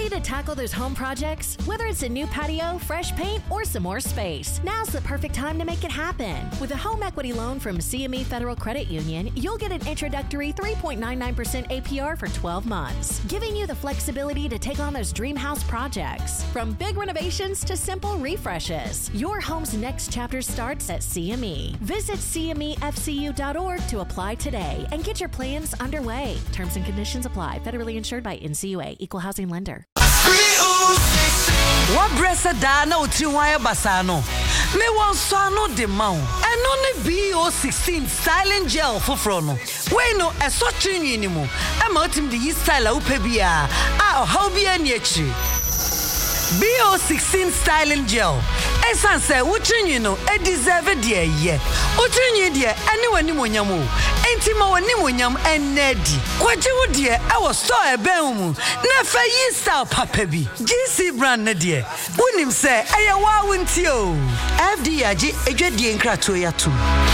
Ready to tackle those home projects? Whether it's a new patio, fresh paint, or some more space, now's the perfect time to make it happen. With a home equity loan from CME Federal Credit Union, you'll get an introductory 3.99% APR for 12 months, giving you the flexibility to take on those dream house projects. From big renovations to simple refreshes, your home's next chapter starts at CME. Visit CMEFCU.org to apply today and get your plans underway. Terms and conditions apply. Federally insured by NCUA. Equal housing lender. What bresa da na utiwaya basano? Me wan swano de mau. Eno ne BO16 styling gel foforo no. We no eso twinwi ni mu. E ma otim de yi style a upe bia. A how bia ni achi. BO16 styling gel. Esan se utwinwi no e deserve de ye. Utwinwi de ene wani monyamu. Enti ma wani monyam enedi. Kwaji wo de e wo store ben mu. Na fa yi style papa bi. GC brand ne de. Unim se eye wa wunti o. FD agi edwadie nkrato ya tu.